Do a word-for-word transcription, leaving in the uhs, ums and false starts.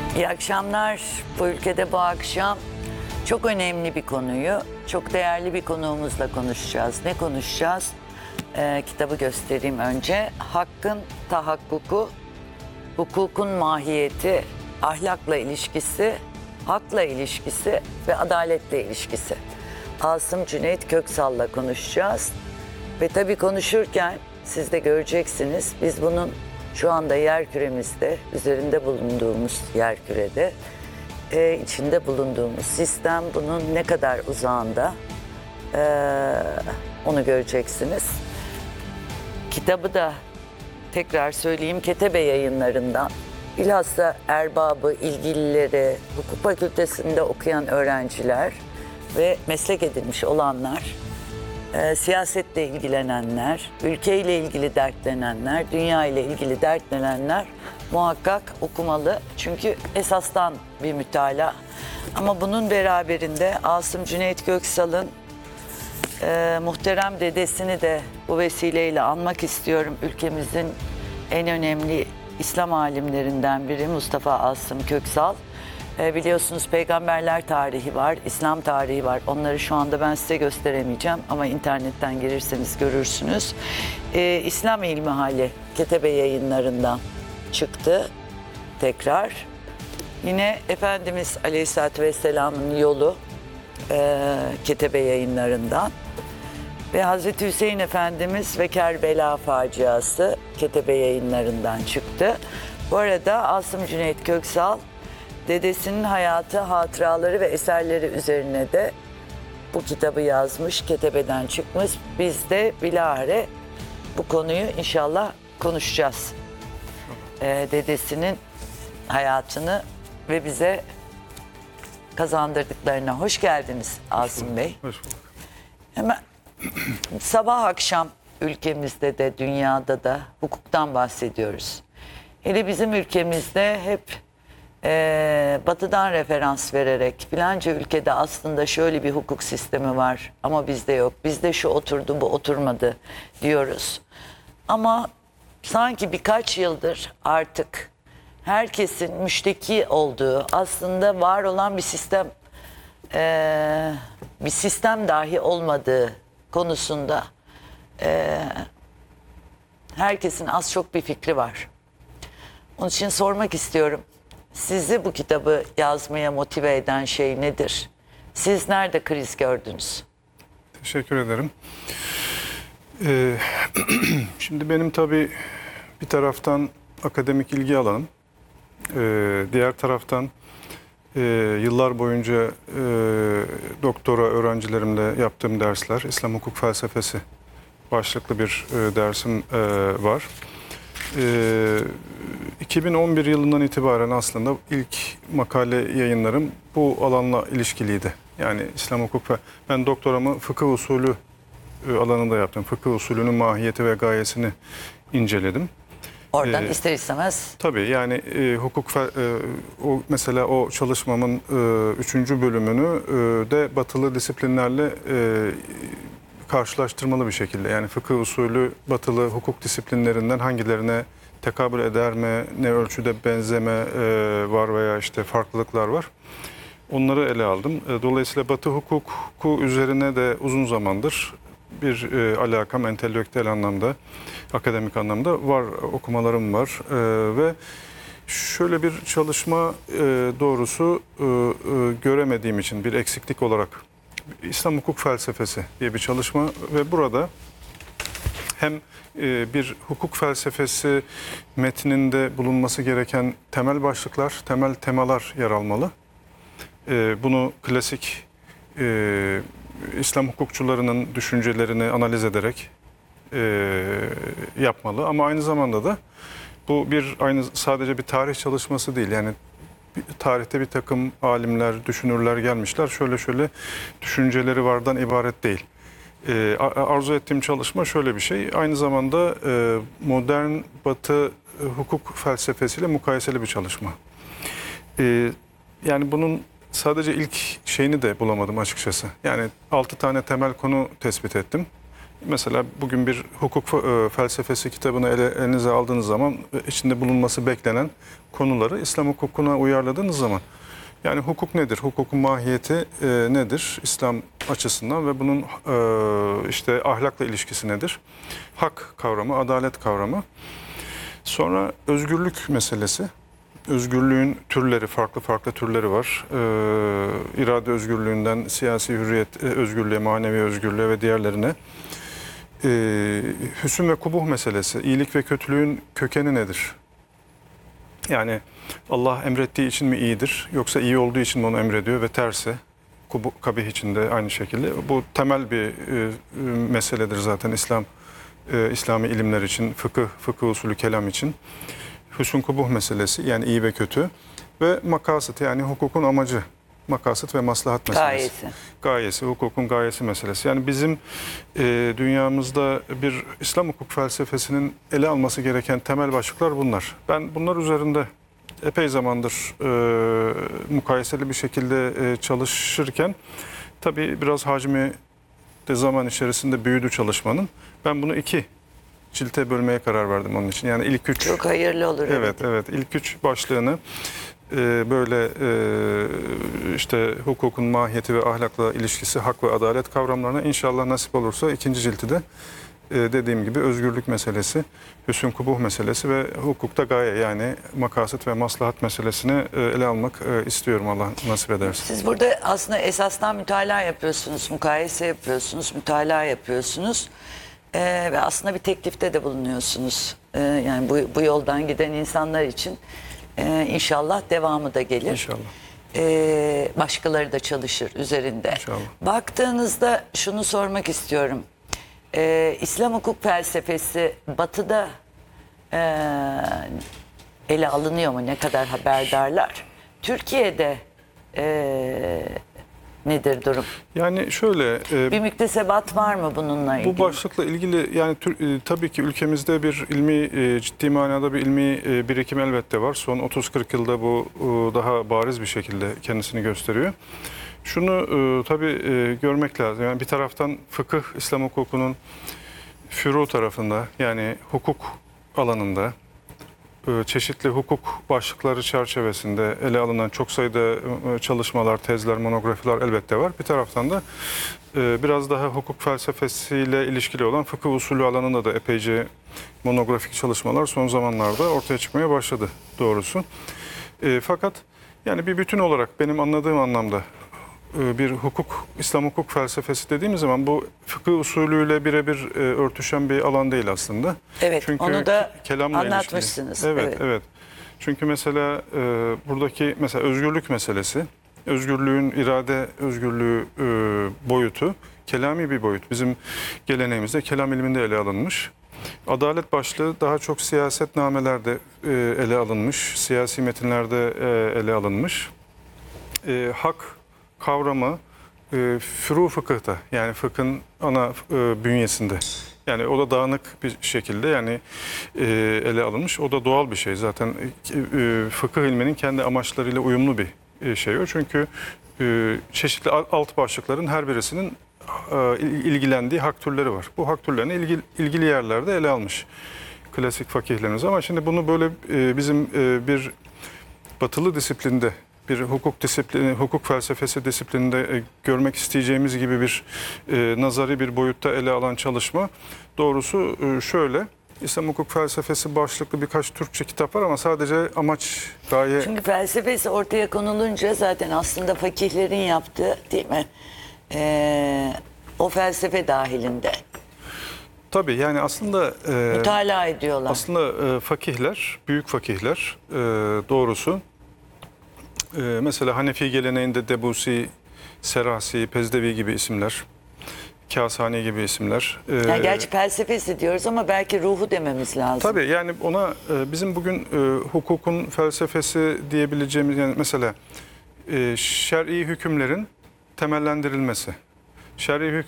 İyi akşamlar. Bu ülkede bu akşam çok önemli bir konuyu, çok değerli bir konuğumuzla konuşacağız. Ne konuşacağız? Ee, kitabı göstereyim önce. Hakkın tahakkuku, hukukun mahiyeti, ahlakla ilişkisi, hakla ilişkisi ve adaletle ilişkisi. Asım Cüneyt Köksal'la konuşacağız. Ve tabii konuşurken siz de göreceksiniz, biz bunun şu anda yerküremizde, üzerinde bulunduğumuz yerkürede, e, içinde bulunduğumuz sistem bunun ne kadar uzağında e, onu göreceksiniz. Kitabı da tekrar söyleyeyim, Ketebe Yayınları'ndan. Bilhassa erbabı, ilgilileri, hukuk fakültesinde okuyan öğrenciler ve meslek edinmiş olanlar, e, siyasetle ilgilenenler, ülkeyle ilgili dertlenenler, dünya ile ilgili dertlenenler muhakkak okumalı. Çünkü esastan bir mütalaa. Ama bunun beraberinde Asım Cüneyt Köksal'ın e, muhterem dedesini de bu vesileyle anmak istiyorum. Ülkemizin en önemli İslam alimlerinden biri Mustafa Asım Köksal. E, biliyorsunuz peygamberler tarihi var, İslam tarihi var. Onları şu anda ben size gösteremeyeceğim ama internetten girirseniz görürsünüz. E, İslam İlmihali Ketebe Yayınları'ndan çıktı tekrar. Yine Efendimiz Aleyhisselatü Vesselam'ın yolu e, Ketebe Yayınları'ndan. Ve Hazreti Hüseyin Efendimiz ve Kerbela faciası Ketebe Yayınları'ndan çıktı. Bu arada Asım Cüneyt Köksal dedesinin hayatı, hatıraları ve eserleri üzerine de bu kitabı yazmış, Ketebe'den çıkmış. Biz de bilahare bu konuyu inşallah konuşacağız. Ee, dedesinin hayatını ve bize kazandırdıklarına. Hoş geldiniz Asım Bey. Hoş bulduk. Hemen sabah akşam ülkemizde de dünyada da hukuktan bahsediyoruz. Hele bizim ülkemizde hep e, batıdan referans vererek filanca ülkede aslında şöyle bir hukuk sistemi var ama bizde yok. Bizde şu oturdu, bu oturmadı diyoruz. Ama sanki birkaç yıldır artık herkesin müşteki olduğu, aslında var olan bir sistem e, bir sistem dahi olmadığı konusunda e, herkesin az çok bir fikri var. Onun için sormak istiyorum. Sizi bu kitabı yazmaya motive eden şey nedir? Siz nerede kriz gördünüz? Teşekkür ederim. Ee, şimdi benim tabii bir taraftan akademik ilgi alanım. Ee, diğer taraftan e, yıllar boyunca e, doktora öğrencilerimle yaptığım dersler, İslam hukuk felsefesi başlıklı bir e, dersim e, var. E, iki bin on bir yılından itibaren aslında ilk makale yayınlarım bu alanla ilişkiliydi. Yani İslam hukuk, ben doktoramı fıkıh usulü alanında yaptım. Fıkıh usulünün mahiyeti ve gayesini inceledim. Oradan Ee, ister istemez. Tabii yani e, hukuk, e, o mesela o çalışmamın e, üçüncü bölümünü e, de batılı disiplinlerle e, karşılaştırmalı bir şekilde. Yani fıkıh usulü batılı hukuk disiplinlerinden hangilerine tekabül eder mi, ne ölçüde benzeme e, var veya işte farklılıklar var. Onları ele aldım. E, dolayısıyla batı hukuku üzerine de uzun zamandır bir e, alakam entelektüel anlamda, akademik anlamda var, okumalarım var. E, ve şöyle bir çalışma e, doğrusu e, e, göremediğim için bir eksiklik olarak İslam hukuk felsefesi diye bir çalışma ve burada hem e, bir hukuk felsefesi metninde bulunması gereken temel başlıklar, temel temalar yer almalı. E, bunu klasik e, İslam hukukçularının düşüncelerini analiz ederek e, yapmalı. Ama aynı zamanda da bu bir aynı sadece bir tarih çalışması değil. Yani tarihte bir takım alimler, düşünürler gelmişler. Şöyle şöyle düşünceleri vardan ibaret değil. E, arzu ettiğim çalışma şöyle bir şey. Aynı zamanda e, modern batı e, hukuk felsefesiyle mukayeseli bir çalışma. E, yani bunun sadece ilk şeyini de bulamadım açıkçası. Yani altı tane temel konu tespit ettim. Mesela bugün bir hukuk e, felsefesi kitabını ele, elinize aldığınız zaman e, içinde bulunması beklenen konuları İslam hukukuna uyarladığınız zaman, yani hukuk nedir? Hukukun mahiyeti e, nedir İslam açısından ve bunun e, işte ahlakla ilişkisi nedir? Hak kavramı, adalet kavramı. Sonra özgürlük meselesi. Özgürlüğün türleri, farklı farklı türleri var. Ee, irade özgürlüğünden siyasi hürriyet e, özgürlüğe, manevi özgürlüğe ve diğerlerine. Ee, hüsn ve kubuh meselesi. İyilik ve kötülüğün kökeni nedir? Yani Allah emrettiği için mi iyidir, yoksa iyi olduğu için mi onu emrediyor ve tersi? Kubuh, kabih için de aynı şekilde. Bu temel bir e, meseledir zaten İslam, e, İslami ilimler için, fıkıh, fıkıh usulü kelam için. Hüsn kubuh meselesi, yani iyi ve kötü, ve makasıt, yani hukukun amacı, makasıt ve maslahat meselesi. Gayesi. Gayesi, hukukun gayesi meselesi. Yani bizim e, dünyamızda bir İslam hukuk felsefesinin ele alması gereken temel başlıklar bunlar. Ben bunlar üzerinde epey zamandır e, mukayeseli bir şekilde e, çalışırken, tabii biraz hacmi de zaman içerisinde büyüdü çalışmanın. Ben bunu iki cilte bölmeye karar verdim onun için. Yani ilk üç... Çok hayırlı olur. Evet, evet. İlk üç başlığını e, böyle e, işte hukukun mahiyeti ve ahlakla ilişkisi, hak ve adalet kavramlarına, inşallah nasip olursa ikinci cilti de e, dediğim gibi özgürlük meselesi, hüsn kubuh meselesi ve hukukta gaye, yani makasıt ve maslahat meselesini e, ele almak e, istiyorum, Allah nasip ederse. Siz burada aslında esasdan mütalaa yapıyorsunuz, mukayese yapıyorsunuz, mütalaa yapıyorsunuz. Ee, ve aslında bir teklifte de bulunuyorsunuz. Ee, yani bu, bu yoldan giden insanlar için e, inşallah devamı da gelir. İnşallah. Ee, başkaları da çalışır üzerinde. İnşallah. Baktığınızda şunu sormak istiyorum. Ee, İslam hukuk felsefesi Batı'da e, ele alınıyor mu? Ne kadar haberdarlar? Türkiye'de e, nedir durum? Yani şöyle... E, Bir müktesebat var mı bununla ilgili? Bu başlıkla ilgili yani tür, e, tabii ki ülkemizde bir ilmi, e, ciddi manada bir ilmi e, birikim elbette var. Son otuz kırk yılda bu e, daha bariz bir şekilde kendisini gösteriyor. Şunu e, tabii e, görmek lazım. Yani bir taraftan fıkıh, İslam hukukunun furu tarafında, yani hukuk alanında e, çeşitli hukuk başlıkları çerçevesinde ele alınan çok sayıda e, çalışmalar, tezler, monografiler elbette var. Bir taraftan da e, biraz daha hukuk felsefesiyle ilişkili olan fıkıh usulü alanında da epeyce monografik çalışmalar son zamanlarda ortaya çıkmaya başladı doğrusu. E, fakat yani bir bütün olarak benim anladığım anlamda e, bir hukuk, İslam hukuk felsefesi dediğimiz zaman bu fıkıh usulüyle birebir e, örtüşen bir alan değil aslında. Evet, Çünkü onu da kelamla anlatmışsınız. ilişkili. Evet, evet, evet. Çünkü mesela e, buradaki mesela özgürlük meselesi, özgürlüğün irade özgürlüğü e, boyutu kelami bir boyut. Bizim geleneğimizde kelam ilminde ele alınmış. Adalet başlığı daha çok siyasetnamelerde e, ele alınmış, siyasi metinlerde e, ele alınmış. E, hak kavramı e, furu fıkıhta, yani fıkhın ana e, bünyesinde. Yani o da dağınık bir şekilde yani e, ele alınmış. O da doğal bir şey zaten. E, fıkıh ilminin kendi amaçlarıyla uyumlu bir e, şey o. Çünkü e, çeşitli alt başlıkların her birisinin e, ilgilendiği hak türleri var. Bu hak türlerini ilgili, ilgili yerlerde ele almış klasik fakihlerimiz. Ama şimdi bunu böyle e, bizim e, bir batılı disiplinde, bir hukuk disiplini, hukuk felsefesi disiplininde e, görmek isteyeceğimiz gibi bir e, nazari bir boyutta ele alan çalışma doğrusu e, şöyle. İslam hukuk felsefesi başlıklı birkaç Türkçe kitap var ama sadece amaç, gaye... Çünkü felsefesi ortaya konulunca zaten aslında fakihlerin yaptığı, değil mi? Ee, o felsefe dahilinde. Tabii yani aslında... E, Mütalaa ediyorlar. Aslında e, fakihler, büyük fakihler e, doğrusu... Ee, mesela Hanefi geleneğinde Debusi, Serasi, Pezdevi gibi isimler, Kâsani gibi isimler. Ee, Yani gerçi felsefesi diyoruz ama belki ruhu dememiz lazım. Tabii yani ona e, bizim bugün e, hukukun felsefesi diyebileceğimiz, yani mesela e, şer'i hükümlerin temellendirilmesi. Şer'i hüküm